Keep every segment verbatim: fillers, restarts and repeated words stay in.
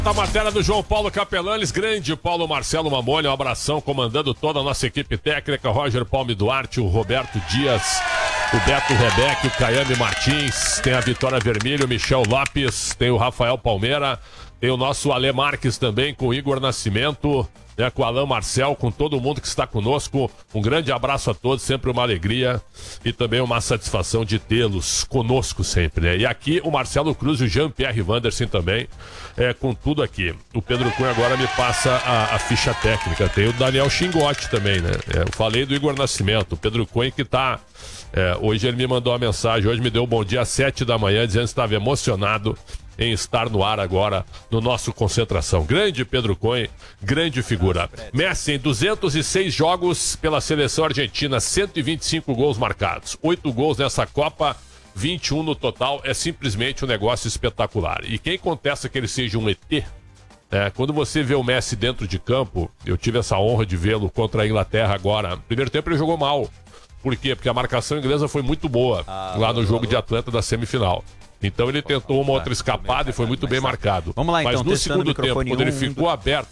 A matéria do João Paulo Capelanes, grande Paulo Marcelo Mamone, um abração, comandando toda a nossa equipe técnica, Roger Palme Duarte, o Roberto Dias, o Beto Rebeque, o Caiame Martins, tem a Vitória Vermelho, o Michel Lopes, tem o Rafael Palmeira, tem o nosso Ale Marques também, com o Igor Nascimento, né, com o Alain Marcel, com todo mundo que está conosco. Um grande abraço a todos, sempre uma alegria e também uma satisfação de tê-los conosco sempre, né? E aqui o Marcelo Cruz e o Jean-Pierre Wanderson também, é, com tudo aqui. O Pedro Cunha agora me passa a, a ficha técnica. Tem o Daniel Xingotti também, né? É, eu falei do Igor Nascimento, o Pedro Cunha que tá... É, hoje ele me mandou uma mensagem, hoje me deu um bom dia às sete da manhã, dizendo que estava emocionado em estar no ar agora no nosso Concentração. Grande Pedro Cunha, grande figura. Messi em duzentos e seis jogos pela seleção argentina, cento e vinte e cinco gols marcados, oito gols nessa Copa, vinte e um no total, é simplesmente um negócio espetacular. E quem contesta que ele seja um E T, é, quando você vê o Messi dentro de campo, eu tive essa honra de vê-lo contra a Inglaterra agora, no primeiro tempo ele jogou mal. Por quê? Porque a marcação inglesa foi muito boa ah, lá no jogo de Atlanta da semifinal. Então ele tentou uma outra escapada e foi muito bem marcado. Vamos lá, então. Mas no segundo tempo, quando ele ficou aberto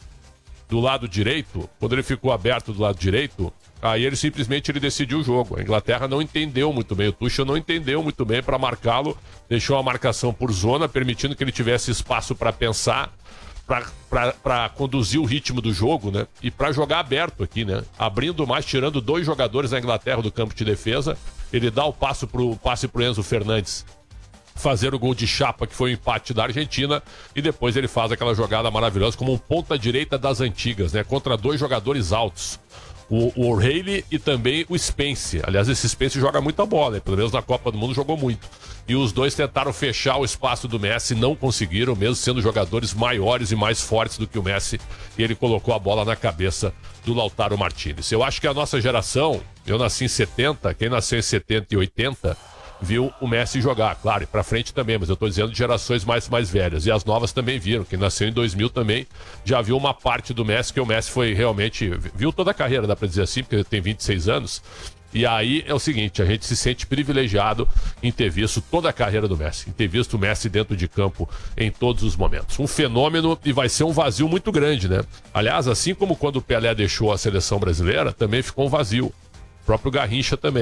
do lado direito, quando ele ficou aberto do lado direito, aí ele simplesmente ele decidiu o jogo. A Inglaterra não entendeu muito bem, o Tuchel não entendeu muito bem para marcá-lo, deixou a marcação por zona, permitindo que ele tivesse espaço para pensar, para conduzir o ritmo do jogo, né? E para jogar aberto aqui, né? Abrindo mais, tirando dois jogadores da Inglaterra do campo de defesa. Ele dá o passo pro, passe pro Enzo Fernandes fazer o gol de chapa, que foi o empate da Argentina, e depois ele faz aquela jogada maravilhosa como um ponta-direita das antigas, né? Contra dois jogadores altos. O, o O'Reilly e também o Spence. Aliás, esse Spence joga muita bola, né? Pelo menos na Copa do Mundo jogou muito. E os dois tentaram fechar o espaço do Messi, não conseguiram, mesmo sendo jogadores maiores e mais fortes do que o Messi. E ele colocou a bola na cabeça do Lautaro Martinez. Eu acho que a nossa geração, eu nasci em setenta, quem nasceu em setenta e oitenta, viu o Messi jogar, claro, e pra frente também, mas eu tô dizendo de gerações mais, mais velhas, e as novas também viram, quem nasceu em dois mil também já viu uma parte do Messi, que o Messi foi realmente, viu toda a carreira, dá pra dizer assim, porque ele tem vinte e seis anos, e aí é o seguinte, a gente se sente privilegiado em ter visto toda a carreira do Messi, em ter visto o Messi dentro de campo em todos os momentos, um fenômeno, e vai ser um vazio muito grande, né? Aliás, assim como quando o Pelé deixou a seleção brasileira, também ficou um vazio, o próprio Garrincha também.